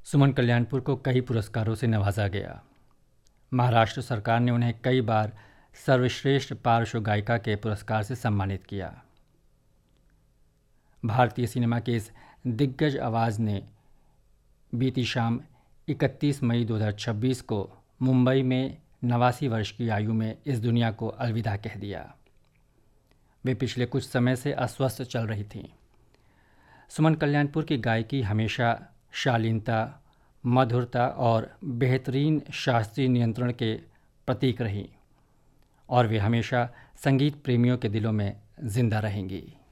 सुमन कल्याणपुर को कई पुरस्कारों से नवाजा गया। महाराष्ट्र सरकार ने उन्हें कई बार सर्वश्रेष्ठ पार्श्व गायिका के पुरस्कार से सम्मानित किया। भारतीय सिनेमा के इस दिग्गज आवाज़ ने बीती शाम 31 मई 2026 को मुंबई में 89 वर्ष की आयु में इस दुनिया को अलविदा कह दिया। वे पिछले कुछ समय से अस्वस्थ चल रही थीं। सुमन कल्याणपुर की गायकी हमेशा शालीनता, मधुरता और बेहतरीन शास्त्रीय नियंत्रण के प्रतीक रही और वे हमेशा संगीत प्रेमियों के दिलों में जिंदा रहेंगी।